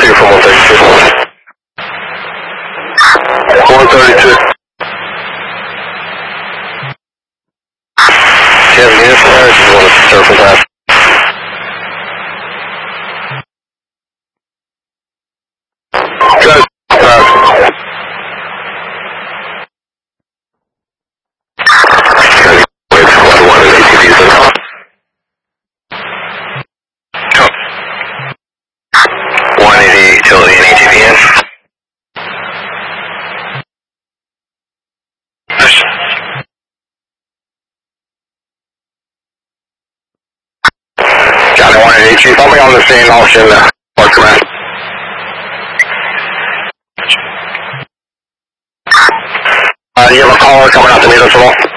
figure from 132. 132. Do you have units there, or do you want to surface that? Good. Wait for level 1 and ATVs in. 180 utility and ATV in. Johnny 180 Chief, I'll be on the scene, Austin, Park Command. You have a caller coming out to meet us at all?